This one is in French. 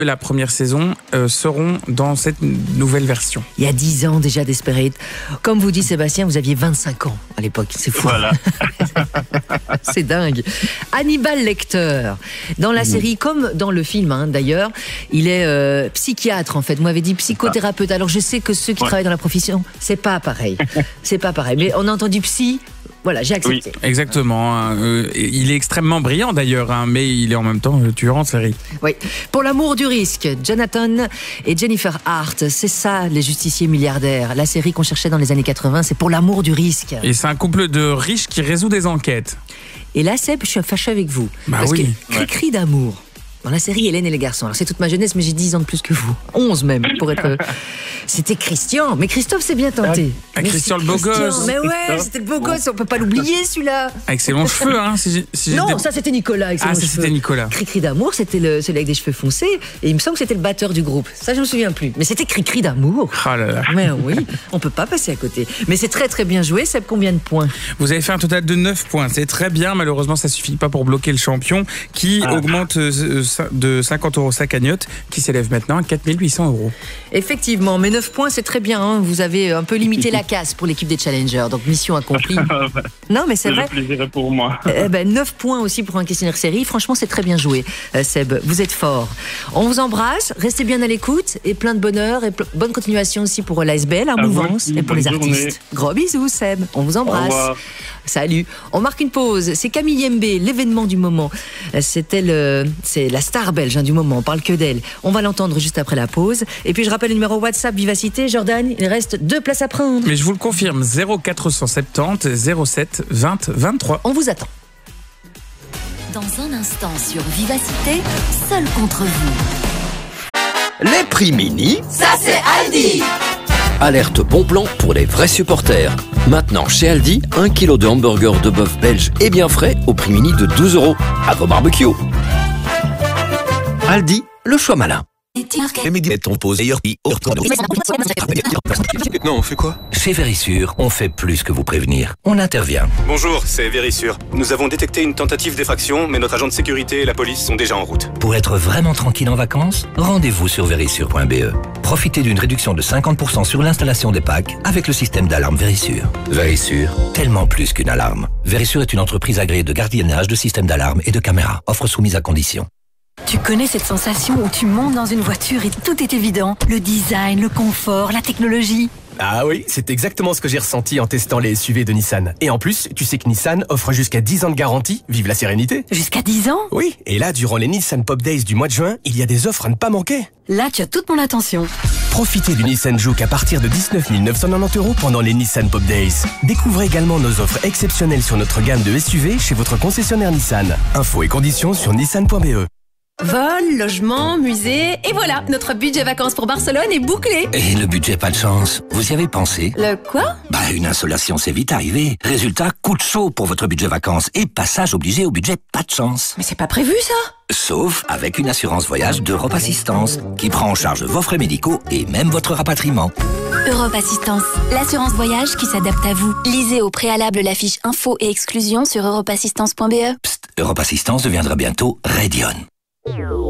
La première saison seront dans cette nouvelle version. Il y a 10 ans déjà, Desperate. Comme vous dit Sébastien, vous aviez 25 ans à l'époque. C'est fou. Voilà. C'est dingue. Hannibal Lecter, dans la série comme dans le film d'ailleurs, il est psychiatre en fait. Vous m'avez dit psychothérapeute. Alors je sais que ceux qui travaillent dans la profession, c'est pas pareil. C'est pas pareil. Mais on a entendu psy. Voilà, j'ai accepté. Oui, exactement. Il est extrêmement brillant d'ailleurs, mais il est en même temps tueur en série. Oui. Pour l'amour du risque, Jonathan et Jennifer Hart, c'est ça les justiciers milliardaires. La série qu'on cherchait dans les années 80, c'est Pour l'amour du risque. Et c'est un couple de riches qui résout des enquêtes. Et là, Seb, je suis fâché avec vous. Parce oui. que cri d'amour. Dans la série Hélène et les garçons. Alors c'est toute ma jeunesse, mais j'ai 10 ans de plus que vous. 11 même, pour être... C'était Christian. Mais Christophe s'est bien tenté. Christian le beau gosse. Mais ouais, c'était le beau gosse. On peut pas l'oublier, celui-là. Avec ses longs cheveux, hein. Non, ça c'était Nicolas. Avec ses longs cheveux. C'était Nicolas. Cri d'amour, c'était celui avec des cheveux foncés. Et il me semble que c'était le batteur du groupe. Ça, je me souviens plus. Mais c'était Cri d'amour. Oh là là. Mais oui, on peut pas passer à côté. Mais c'est très très bien joué. Seb, combien de points? Vous avez fait un total de 9 points. C'est très bien. Malheureusement, ça suffit pas pour bloquer le champion qui augmente de 50 € sa cagnotte, qui s'élève maintenant à 4 800 €. Effectivement, mais 9 points, c'est très bien. Vous avez un peu limité la casse pour l'équipe des challengers. Donc, mission accomplie. Non, mais c'est vrai. Le plaisir est pour moi. 9 points aussi pour un questionnaire série. Franchement, c'est très bien joué, Seb. Vous êtes fort. On vous embrasse. Restez bien à l'écoute et plein de bonheur et bonne continuation aussi pour l'ASBL, la mouvance et pour les artistes. Journée. Gros bisous, Seb. On vous embrasse. Salut. On marque une pause. C'est Camille Yembe, l'événement du moment. C'est la star belge du moment. On parle que d'elle. On va l'entendre juste après la pause. Et puis je rappelle le numéro WhatsApp Vivacité. Jordan, il reste 2 places à prendre. Mais je vous le confirme, 0470 07 20 23. On vous attend. Dans un instant sur Vivacité, seul contre vous. Les prix mini, Ça c'est Aldi. alerte bon plan pour les vrais supporters. Maintenant, chez Aldi, 1 kg de hamburger de bœuf belge et bien frais au prix mini de 12 € à vos barbecues. Aldi, le choix malin. Non, on fait quoi? Chez Vérissure, on fait plus que vous prévenir. On intervient. Bonjour, c'est Vérissure. Nous avons détecté une tentative d'effraction, mais notre agent de sécurité et la police sont déjà en route. Pour être vraiment tranquille en vacances, rendez-vous sur vérissure.be. Profitez d'une réduction de 50% sur l'installation des packs avec le système d'alarme Vérissure. Vérissure, tellement plus qu'une alarme. Vérissure est une entreprise agréée de gardiennage, de système d'alarme et de caméra. Offre soumise à condition. Tu connais cette sensation où tu montes dans une voiture et tout est évident? Le design, le confort, la technologie. Ah oui, c'est exactement ce que j'ai ressenti en testant les SUV de Nissan. Et en plus, tu sais que Nissan offre jusqu'à 10 ans de garantie. Vive la sérénité. Jusqu'à 10 ans? Oui, et là, durant les Nissan Pop Days du mois de juin, il y a des offres à ne pas manquer. Là, tu as toute mon attention. Profitez du Nissan Juke à partir de 19 990 € pendant les Nissan Pop Days. Découvrez également nos offres exceptionnelles sur notre gamme de SUV chez votre concessionnaire Nissan. Infos et conditions sur nissan.be. Vol, logement, musée, et voilà, notre budget vacances pour Barcelone est bouclé. Et le budget pas de chance, vous y avez pensé? Le quoi? Une insolation c'est vite arrivé. Résultat, coup de chaud pour votre budget vacances et passage obligé au budget pas de chance. Mais c'est pas prévu ça. Sauf avec une assurance voyage d'Europe Assistance qui prend en charge vos frais médicaux et même votre rapatriement. Europe Assistance, l'assurance voyage qui s'adapte à vous. Lisez au préalable la fiche info et exclusion sur europeassistance.be. Psst, Europe Assistance deviendra bientôt Radion.